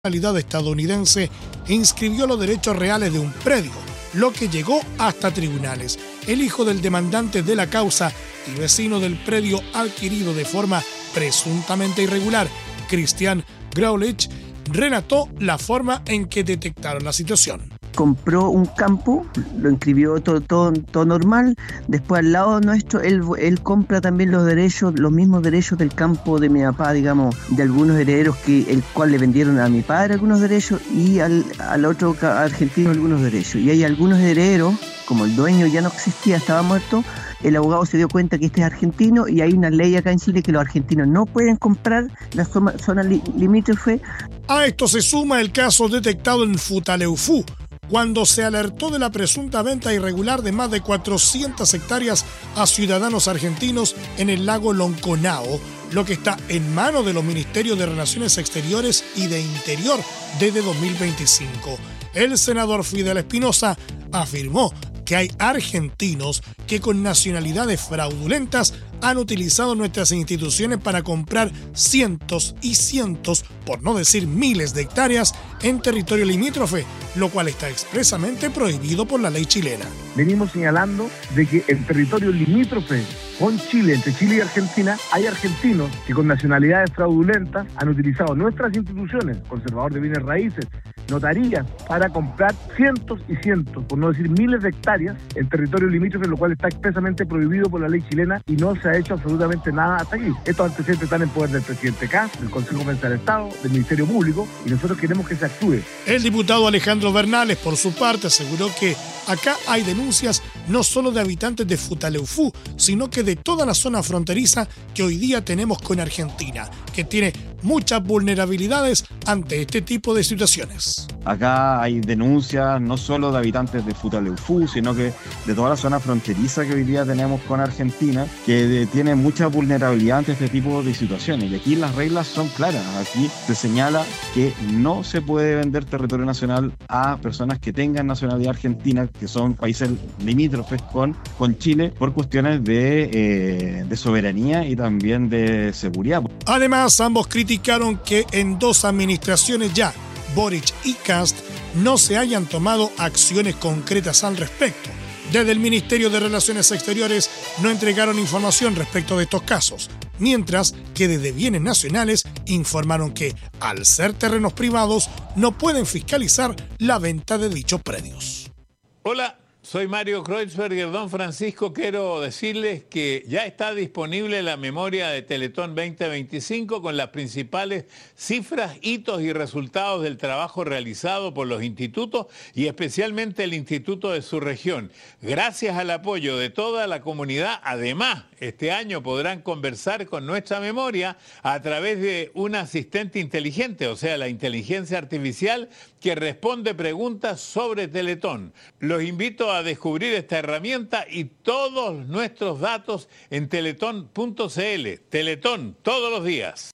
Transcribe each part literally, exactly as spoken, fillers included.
nacionalidad estadounidense inscribió los derechos reales de un predio, lo que llegó hasta tribunales. El hijo del demandante de la causa y vecino del predio adquirido de forma presuntamente irregular, Christian Graulich, relató la forma en que detectaron la situación. Compró un campo, lo inscribió todo, todo, todo normal. Después, al lado nuestro, él, él compra también los derechos, los mismos derechos del campo de mi papá, digamos, de algunos herederos que el cual le vendieron a mi padre algunos derechos y al, al otro argentino algunos derechos. Y hay algunos herederos, como el dueño ya no existía, estaba muerto, el abogado se dio cuenta que este es argentino y hay una ley acá en Chile que los argentinos no pueden comprar la zona, zona li, limítrofe. A esto se suma el caso detectado en Futaleufú, cuando se alertó de la presunta venta irregular de más de cuatrocientas hectáreas a ciudadanos argentinos en el lago Lonconao, lo que está en manos de los Ministerios de Relaciones Exteriores y de Interior desde dos mil veinticinco. El senador Fidel Espinosa afirmó que hay argentinos que con nacionalidades fraudulentas han utilizado nuestras instituciones para comprar cientos y cientos, por no decir miles de hectáreas en territorio limítrofe, lo cual está expresamente prohibido por la ley chilena. Venimos señalando de que en territorio limítrofe con Chile, entre Chile y Argentina, hay argentinos que con nacionalidades fraudulentas han utilizado nuestras instituciones, conservador de bienes raíces, notarías, para comprar cientos y cientos, por no decir miles de hectáreas en territorio limítrofe, lo cual está expresamente prohibido por la ley chilena y no se ha hecho absolutamente nada hasta aquí. Estos antecedentes están en poder del presidente Kast, del Consejo General del Estado, del Ministerio Público, y nosotros queremos que se actúe. El diputado Alejandro Bernales, por su parte, aseguró que acá hay denuncias no solo de habitantes de Futaleufú, sino que de toda la zona fronteriza que hoy día tenemos con Argentina, que tiene muchas vulnerabilidades ante este tipo de situaciones. Acá hay denuncias no solo de habitantes de Futaleufú, sino que de toda la zona fronteriza que hoy día tenemos con Argentina, que tiene mucha vulnerabilidad ante este tipo de situaciones. Y aquí las reglas son claras. Aquí se señala que no se puede vender territorio nacional a personas que tengan nacionalidad argentina, que son países limítrofes con, con Chile, por cuestiones de, eh, de soberanía y también de seguridad. Además, ambos criticaron que en dos administraciones ya, Boric y Kast, no se hayan tomado acciones concretas al respecto. Desde el Ministerio de Relaciones Exteriores no entregaron información respecto de estos casos, mientras que desde Bienes Nacionales informaron que, al ser terrenos privados, no pueden fiscalizar la venta de dichos predios. Hola, soy Mario Kreuzberger. Don Francisco, quiero decirles que ya está disponible la memoria de Teletón veinte veinticinco con las principales cifras, hitos y resultados del trabajo realizado por los institutos y especialmente el instituto de su región. Gracias al apoyo de toda la comunidad, además, este año podrán conversar con nuestra memoria a través de un asistente inteligente, o sea, la inteligencia artificial que responde preguntas sobre Teletón. Los invito a descubrir esta herramienta y todos nuestros datos en teletón punto c l. Teletón, todos los días.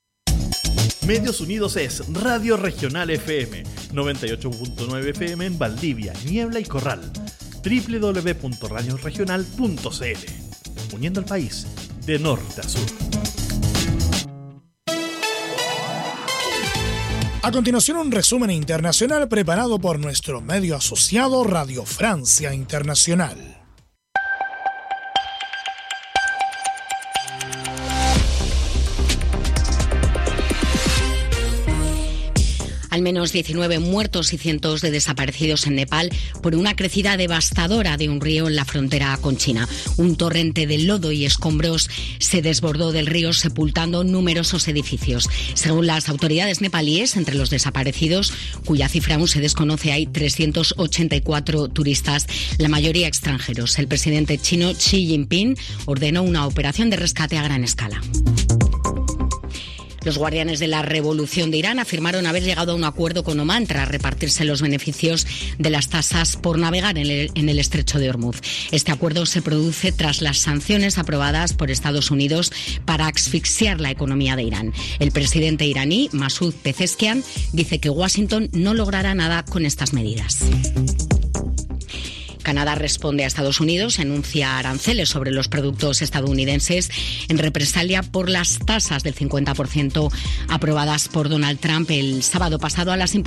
Medios Unidos es Radio Regional F M, noventa y ocho punto nueve F M en Valdivia, Niebla y Corral. doble u doble u doble u punto radio regional punto c l. Uniendo al país de norte a sur. A continuación, un resumen internacional preparado por nuestro medio asociado Radio Francia Internacional. Al menos diecinueve muertos y cientos de desaparecidos en Nepal por una crecida devastadora de un río en la frontera con China. Un torrente de lodo y escombros se desbordó del río sepultando numerosos edificios. Según las autoridades nepalíes, entre los desaparecidos, cuya cifra aún se desconoce, hay trescientos ochenta y cuatro turistas, la mayoría extranjeros. El presidente chino Xi Jinping ordenó una operación de rescate a gran escala. Los guardianes de la revolución de Irán afirmaron haber llegado a un acuerdo con Omán tras repartirse los beneficios de las tasas por navegar en el, en el estrecho de Hormuz. Este acuerdo se produce tras las sanciones aprobadas por Estados Unidos para asfixiar la economía de Irán. El presidente iraní, Masoud Pezeshkian, dice que Washington no logrará nada con estas medidas. Canadá responde a Estados Unidos, anuncia aranceles sobre los productos estadounidenses en represalia por las tasas del cincuenta por ciento aprobadas por Donald Trump el sábado pasado a las